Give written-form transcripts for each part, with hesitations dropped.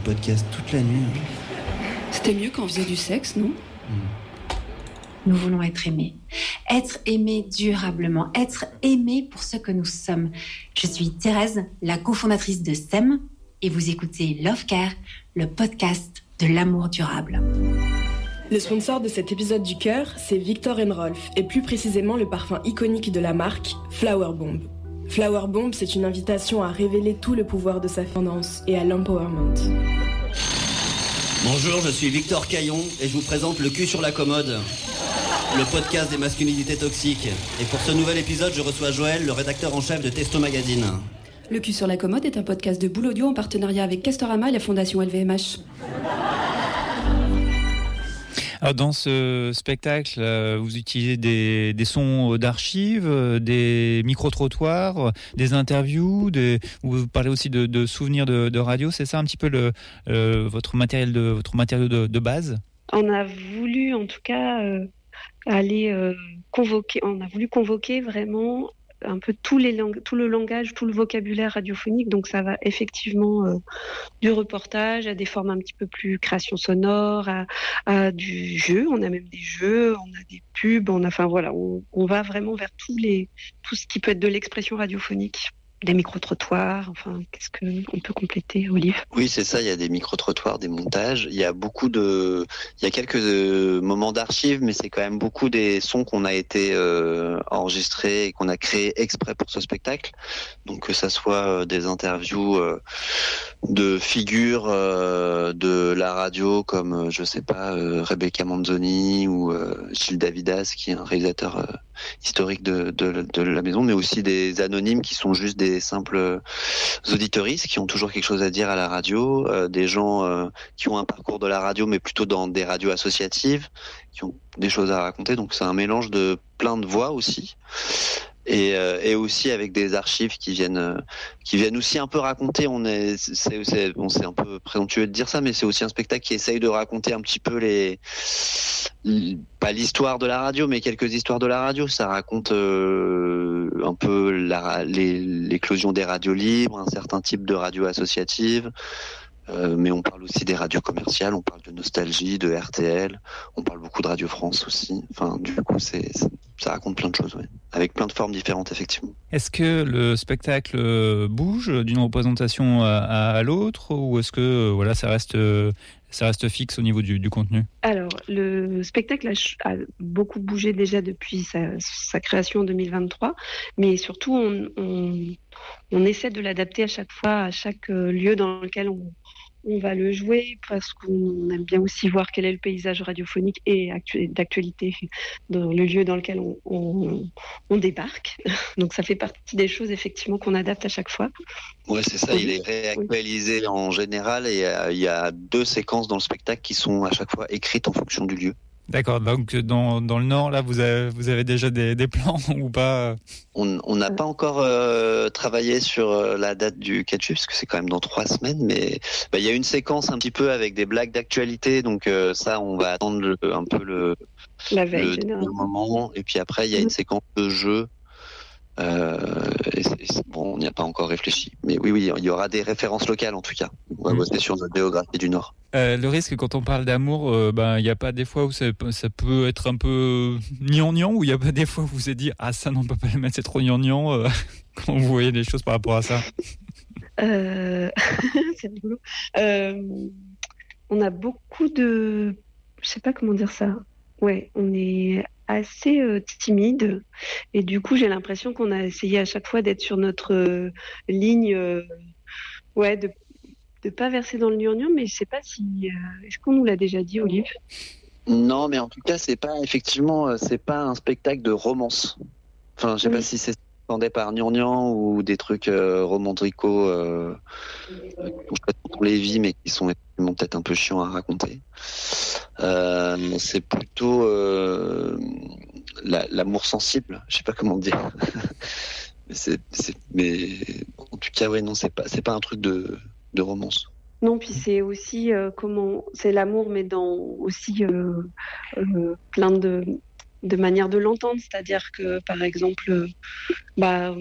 podcast toute la nuit. C'était mieux quand on faisait du sexe, non ? Nous voulons être aimés. Être aimés durablement. Être aimés pour ce que nous sommes. Je suis Thérèse, la cofondatrice de SEM, et vous écoutez Love Care, le podcast de l'amour durable. Le sponsor de cet épisode du Cœur, c'est Viktor & Rolf, et plus précisément le parfum iconique de la marque, Flower Bomb. Flower Bomb, c'est une invitation à révéler tout le pouvoir de sa tendance et à l'empowerment. Bonjour, je suis Victor Caillon et je vous présente Le cul sur la commode, le podcast des masculinités toxiques. Et pour ce nouvel épisode, je reçois Joël, le rédacteur en chef de Testo Magazine. Le cul sur la commode est un podcast de Boule Audio en partenariat avec Castorama et la Fondation LVMH. Alors dans ce spectacle, vous utilisez des sons d'archives, des micro-trottoirs, des interviews, vous parlez aussi de souvenirs de radio. C'est ça un petit peu votre matériau de base ? On a voulu en tout cas convoquer vraiment un peu tout le langage, tout le vocabulaire radiophonique. Donc ça va effectivement du reportage à des formes un petit peu plus création sonore, à du jeu. On a même des jeux, on a des pubs, on va vraiment vers tout ce qui peut être de l'expression radiophonique. Des micro-trottoirs, qu'est-ce qu'on peut compléter, Olive ? Oui, c'est ça, il y a des micro-trottoirs, des montages, il y a quelques moments d'archives, mais c'est quand même beaucoup des sons qu'on a été enregistrés et qu'on a créés exprès pour ce spectacle. Donc que ça soit des interviews de figures de la radio comme, Rebecca Manzoni ou Gilles Davidas, qui est un réalisateur historique de la maison, mais aussi des anonymes qui sont juste des simples auditeuristes qui ont toujours quelque chose à dire à la radio, des gens qui ont un parcours de la radio mais plutôt dans des radios associatives, qui ont des choses à raconter. Donc c'est un mélange de plein de voix aussi. Et aussi avec des archives qui viennent aussi un peu raconter. C'est un peu présomptueux de dire ça, mais c'est aussi un spectacle qui essaye de raconter un petit peu pas l'histoire de la radio, mais quelques histoires de la radio. Ça raconte un peu l'éclosion des radios libres, un certain type de radio associative. Mais on parle aussi des radios commerciales, on parle de Nostalgie, de RTL, on parle beaucoup de Radio France aussi. Du coup, ça raconte plein de choses, ouais. Avec plein de formes différentes, effectivement. Est-ce que le spectacle bouge d'une représentation à l'autre, ou est-ce que ça reste fixe au niveau du contenu ? Alors, le spectacle a beaucoup bougé déjà depuis sa création en 2023, mais surtout, on essaie de l'adapter à chaque fois, à chaque lieu dans lequel on va le jouer, parce qu'on aime bien aussi voir quel est le paysage radiophonique et d'actualité dans le lieu dans lequel on débarque. Donc ça fait partie des choses effectivement qu'on adapte à chaque fois. Ouais, c'est ça, il est réactualisé en général, et il y a 2 séquences dans le spectacle qui sont à chaque fois écrites en fonction du lieu. D'accord, donc dans le Nord, là, vous avez déjà des plans ou pas ? On n'a pas encore travaillé sur la date du catch-up, parce que c'est quand même dans 3 semaines, mais il y a une séquence un petit peu avec des blagues d'actualité, donc ça, on va attendre un peu la veille, le moment, et puis après, il y a une séquence de jeu. On n'y a pas encore réfléchi, mais oui, il y aura des références locales en tout cas. On va bosser sur notre géographie du Nord. Le risque quand on parle d'amour, il n'y a pas des fois où ça peut être un peu gnangnan, ou il y a pas des fois où vous vous êtes dit ça non, on peut pas le mettre, c'est trop gnangnan. Comment vous voyez les choses par rapport à ça ? C'est rigolo. On a beaucoup de, je sais pas comment dire ça. Ouais, on est assez timide, et du coup j'ai l'impression qu'on a essayé à chaque fois d'être sur notre ligne, de pas verser dans le gnangnan, mais je sais pas si est-ce qu'on nous l'a déjà dit, Olive ? Non, mais en tout cas c'est pas un spectacle de romance. Je sais pas si c'est entendait par gnangnan ou des trucs romantico on les vit, mais qui sont peut-être un peu chiants à raconter. C'est plutôt l'amour sensible, je sais pas comment dire. mais en tout cas, non, c'est pas un truc de romance. Non, puis c'est aussi c'est l'amour, mais dans aussi plein de manières de l'entendre. C'est-à-dire que, par exemple,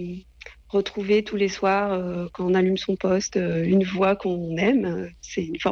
retrouver tous les soirs, quand on allume son poste, une voix qu'on aime, c'est une